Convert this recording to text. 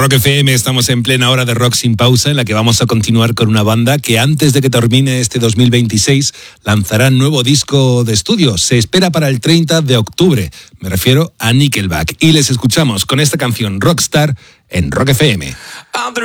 Rock FM, estamos en plena hora de rock sin pausa, en la que vamos a continuar con una banda que antes de que termine este 2026 lanzará nuevo disco de estudio. Se espera para el 30 de octubre. Me refiero a Nickelback. Y les escuchamos con esta canción Rockstar en Rock FM.